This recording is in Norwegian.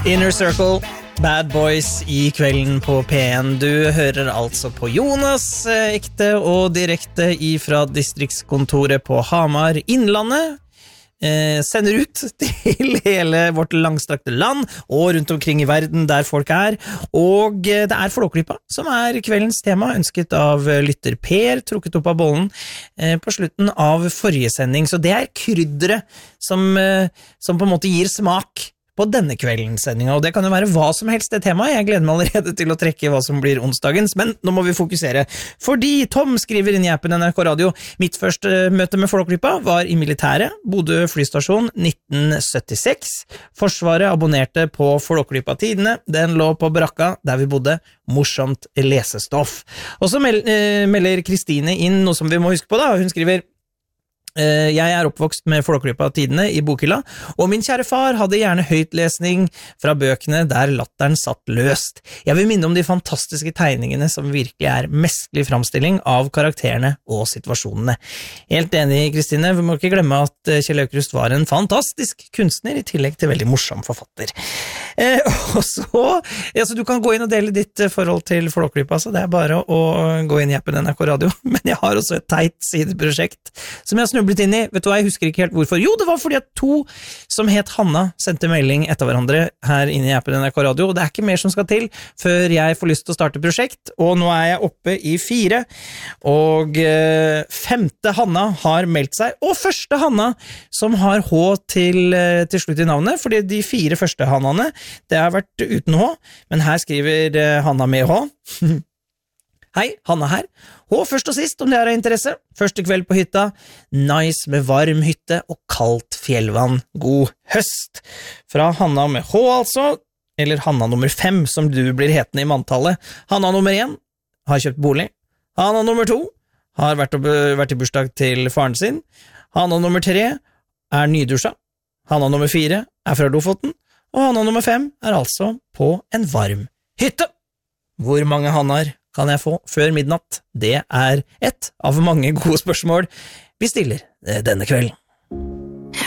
Inner Circle, Bad Boys I kvelden på P1. Du hører altså på Jonas, ekte og direkte ifra distriktskontoret på Hamar, Innlandet. Sender ut til hele vårt langstrakte land og rundt omkring I verden der folk og det Flåklypa som kveldens tema, ønsket av lytter Per, trukket opp av bollen på slutten av forrige sending, så det krydderet som på en måte gir smak på denne kveldens sending, og det kan jo være hva som helst det temaet. Jeg gleder meg allerede til å trekke hva som blir onsdagens, men nå må vi fokusere. Fordi Tom skriver inn I appen NRK Radio, mitt første møte med Flåklypa var I militæret, Bodø flystasjon 1976. Forsvaret abonnerte på Flåklypa Tidene, den lå på brakka der vi bodde, morsomt lesestoff. Og så melder Kristine inn noe som vi må huske på da, hun skriver: Jeg oppvokst med Flåklypa Tidene I bokhylla, og min kjære far hadde gjerne høytlesning fra bøkene der latteren satt løst. Jeg vil minne om de fantastiske tegningene som virkelig mestlig framstilling av karakterene og situasjonene. Helt enig, Kristine, vi må ikke glemme at Kjell Aukrust var en fantastisk kunstner I tillegg til veldig morsom forfatter. Og så, du kan gå inn og dele ditt forhold til Flåklypa, så det bare å gå inn I appen NRK Radio, men jeg har også et teit sideprosjekt som jeg snublet inn I, vet du hva, jeg husker ikke helt hvorfor. Jo, det var fordi at 2 som het Hanna sendte melding etter hverandre her inne I appen NRK Radio, og det ikke mer som skal til før jeg får lyst til å starte prosjekt, og nå jeg oppe I 4, og 5. Hanna har meldt seg, og 1. Hanna som har H til slutt I navnet, fordi de 4 første Hannaene, det har vært uten H, men her skriver Hanna med H. Hei, Hanna her. Og først og sist, om det av interesse, første kveld på hytta, nice med varm hytte og kaldt fjellvann. God høst. Fra Hanna med H altså, eller Hanna nummer 5, som du blir hetende I manntallet. Hanna nummer 1 har kjøpt bolig. Hanna nummer 2 har vært I bursdag til faren sin. Hanna nummer 3 nydusja. Hanna nummer 4 fra Lofoten. Og Hanna nummer 5 altså på en varm hytte. Hvor mange Hannaer kan jeg få før midnatt? Det et av mange gode spørsmål vi stiller denne kvelden.